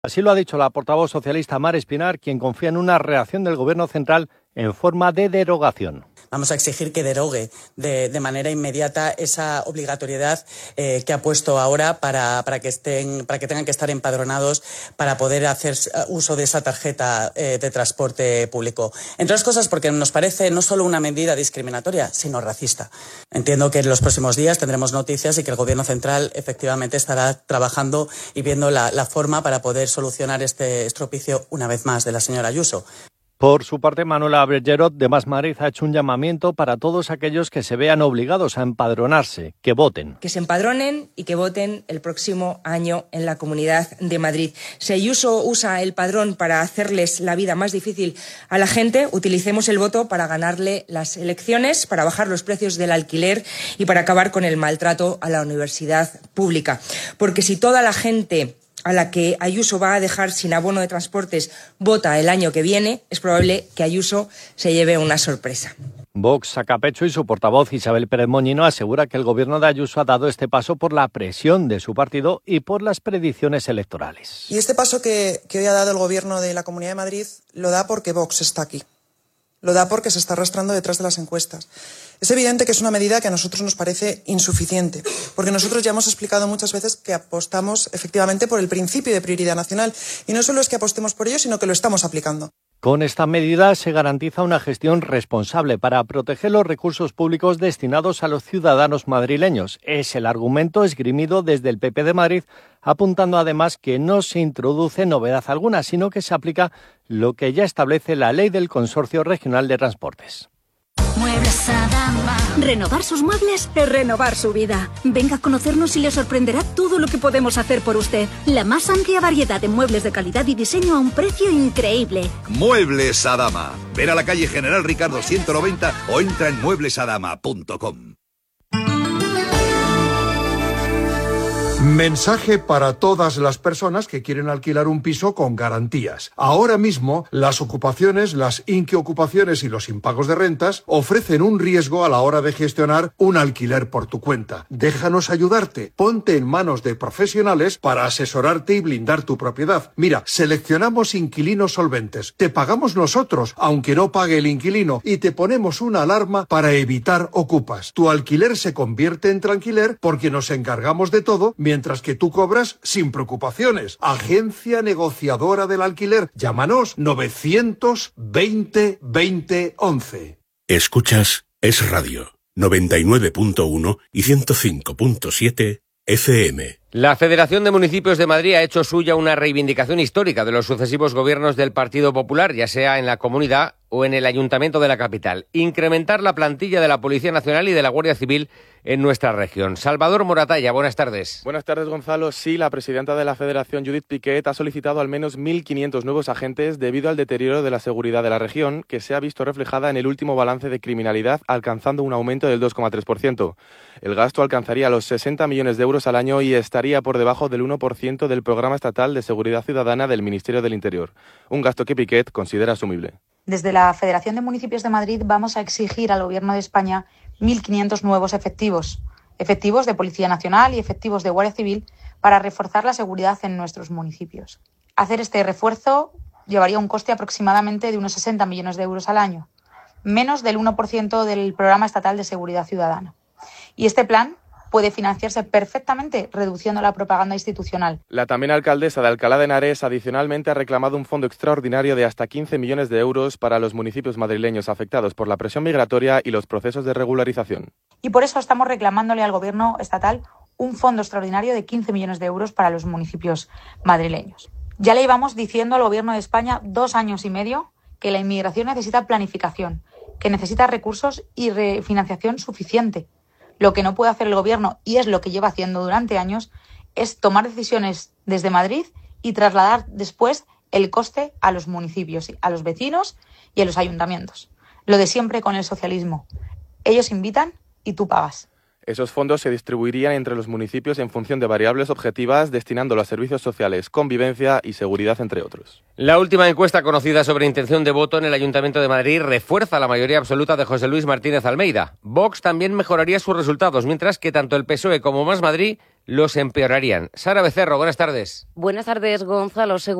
Así lo ha dicho la portavoz socialista Mar Espinar, quien confía en una reacción del Gobierno central en forma de derogación. Vamos a exigir que derogue de manera inmediata esa obligatoriedad que ha puesto ahora para que tengan que estar empadronados para poder hacer uso de esa tarjeta de transporte público. Entre otras cosas porque nos parece no solo una medida discriminatoria, sino racista. Entiendo que en los próximos días tendremos noticias y que el Gobierno central efectivamente estará trabajando y viendo la forma para poder solucionar este estropicio una vez más de la señora Ayuso. Por su parte, Manuela Bergerot, de Más Madrid, ha hecho un llamamiento para todos aquellos que se vean obligados a empadronarse, que voten. Que se empadronen y que voten el próximo año en la Comunidad de Madrid. Si Ayuso usa el padrón para hacerles la vida más difícil a la gente, utilicemos el voto para ganarle las elecciones, para bajar los precios del alquiler y para acabar con el maltrato a la universidad pública. Porque si toda la gente a la que Ayuso va a dejar sin abono de transportes vota el año que viene, es probable que Ayuso se lleve una sorpresa. Vox saca pecho y su portavoz Isabel Pérez Moñino asegura que el gobierno de Ayuso ha dado este paso por la presión de su partido y por las predicciones electorales. Y este paso que hoy ha dado el gobierno de la Comunidad de Madrid lo da porque Vox está aquí. Lo da porque se está arrastrando detrás de las encuestas. Es evidente que es una medida que a nosotros nos parece insuficiente, porque nosotros ya hemos explicado muchas veces que apostamos efectivamente por el principio de prioridad nacional. Y no solo es que apostemos por ello, sino que lo estamos aplicando. Con esta medida se garantiza una gestión responsable para proteger los recursos públicos destinados a los ciudadanos madrileños. Es el argumento esgrimido desde el PP de Madrid, apuntando además que no se introduce novedad alguna, sino que se aplica lo que ya establece la Ley del Consorcio Regional de Transportes. Muebles Adama. Renovar sus muebles es renovar su vida. Venga a conocernos y le sorprenderá todo lo que podemos hacer por usted. La más amplia variedad de muebles de calidad y diseño a un precio increíble. Muebles Adama. Ver a la calle General Ricardo 190 o entra en mueblesadama.com. Mensaje para todas las personas que quieren alquilar un piso con garantías. Ahora mismo, las ocupaciones, las inquiocupaciones y los impagos de rentas ofrecen un riesgo a la hora de gestionar un alquiler por tu cuenta. Déjanos ayudarte. Ponte en manos de profesionales para asesorarte y blindar tu propiedad. Mira, seleccionamos inquilinos solventes. Te pagamos nosotros, aunque no pague el inquilino, y te ponemos una alarma para evitar ocupas. Tu alquiler se convierte en tranquiler porque nos encargamos de todo, mientras que tú cobras sin preocupaciones. Agencia negociadora del alquiler. Llámanos 920 20 11. Escuchas Es Radio 99.1 y 105.7 FM. La Federación de Municipios de Madrid ha hecho suya una reivindicación histórica de los sucesivos gobiernos del Partido Popular, ya sea en la comunidad o en el Ayuntamiento de la capital. Incrementar la plantilla de la Policía Nacional y de la Guardia Civil en nuestra región. Salvador Moratalla, buenas tardes. Buenas tardes, Gonzalo. Sí, la presidenta de la Federación, Judith Piquet, ha solicitado al menos 1.500 nuevos agentes debido al deterioro de la seguridad de la región, que se ha visto reflejada en el último balance de criminalidad, alcanzando un aumento del 2,3%. El gasto alcanzaría los 60 millones de euros al año y estaría por debajo del 1% del Programa Estatal de Seguridad Ciudadana del Ministerio del Interior. Un gasto que Piquet considera asumible. Desde la Federación de Municipios de Madrid vamos a exigir al Gobierno de España 1.500 nuevos efectivos de Policía Nacional y efectivos de Guardia Civil para reforzar la seguridad en nuestros municipios. Hacer este refuerzo llevaría un coste aproximadamente de unos 60 millones de euros al año, menos del 1% del Programa Estatal de Seguridad Ciudadana. Y este plan puede financiarse perfectamente reduciendo la propaganda institucional. La también alcaldesa de Alcalá de Henares adicionalmente ha reclamado un fondo extraordinario de hasta 15 millones de euros para los municipios madrileños afectados por la presión migratoria y los procesos de regularización. Y por eso estamos reclamándole al Gobierno estatal un fondo extraordinario de 15 millones de euros para los municipios madrileños. Ya le íbamos diciendo al Gobierno de España 2 años y medio que la inmigración necesita planificación, que necesita recursos y financiación suficiente. Lo que no puede hacer el Gobierno, y es lo que lleva haciendo durante años, es tomar decisiones desde Madrid y trasladar después el coste a los municipios, a los vecinos y a los ayuntamientos. Lo de siempre con el socialismo. Ellos invitan y tú pagas. Esos fondos se distribuirían entre los municipios en función de variables objetivas, destinándolos a servicios sociales, convivencia y seguridad, entre otros. La última encuesta conocida sobre intención de voto en el Ayuntamiento de Madrid refuerza la mayoría absoluta de José Luis Martínez Almeida. Vox también mejoraría sus resultados, mientras que tanto el PSOE como Más Madrid los empeorarían. Sara Becerro, buenas tardes. Buenas tardes, Gonzalo.